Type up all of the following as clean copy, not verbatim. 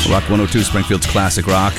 Rock 102, Springfield's classic rock.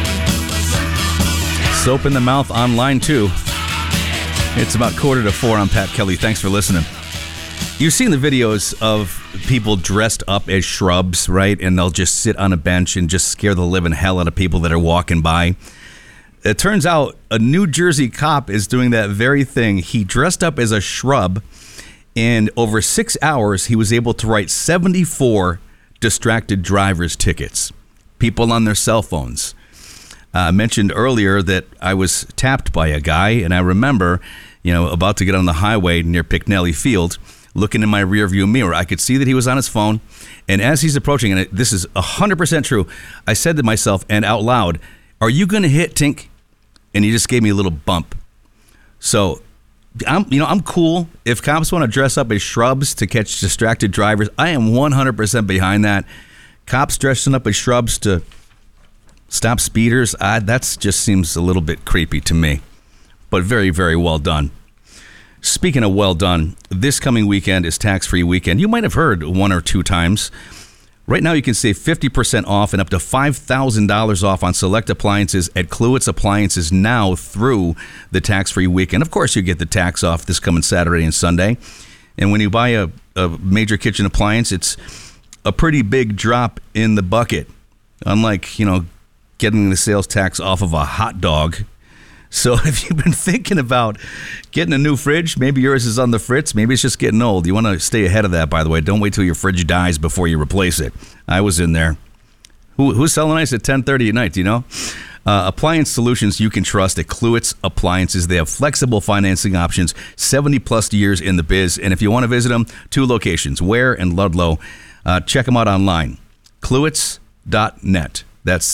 Soap in the Mouth online, too. It's about 3:45. I'm Pat Kelly. Thanks for listening. You've seen the videos of people dressed up as shrubs, right? And they'll just sit on a bench and just scare the living hell out of people that are walking by. It turns out a New Jersey cop is doing that very thing. He dressed up as a shrub, and over 6 hours, he was able to write 74 distracted driver's tickets. People on their cell phones. I mentioned earlier that I was tapped by a guy, and I remember, about to get on the highway near Picknelly Field, looking in my rearview mirror. I could see that he was on his phone, and as he's approaching, and this is 100% true, I said to myself and out loud, "Are you going to hit Tink?" And he just gave me a little bump. So, I'm cool. If cops want to dress up as shrubs to catch distracted drivers, I am 100% behind that. Cops dressing up as shrubs to stop speeders, that just seems a little bit creepy to me. But very, very well done. Speaking of well done, this coming weekend is tax-free weekend. You might have heard one or two times. Right now you can save 50% off and up to $5,000 off on select appliances at Kluwitz Appliances now through the tax-free weekend. Of course, you get the tax off this coming Saturday and Sunday. And when you buy a major kitchen appliance, it's a pretty big drop in the bucket. Unlike, getting the sales tax off of a hot dog. So if you've been thinking about getting a new fridge, maybe yours is on the fritz, maybe it's just getting old. You want to stay ahead of that, by the way. Don't wait till your fridge dies before you replace it. I was in there. Who's selling ice at 10:30 at night, do you know? Appliance solutions you can trust at Kluwitz Appliances. They have flexible financing options, 70-plus years in the biz. And if you want to visit them, 2 locations, Ware and Ludlow. Check them out online, kluwitz.net. That's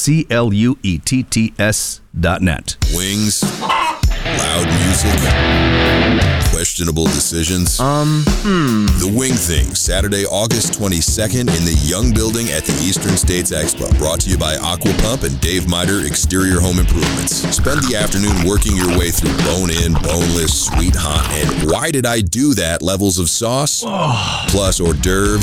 CLUETTS.net. Wings, loud music, questionable decisions. The Wing Thing, Saturday, August 22nd in the Young Building at the Eastern States Expo. Brought to you by Aqua Pump and Dave Miter Exterior Home Improvements. Spend the afternoon working your way through bone-in, boneless, sweet, hot, and why did I do that levels of sauce? Plus hors d'oeuvres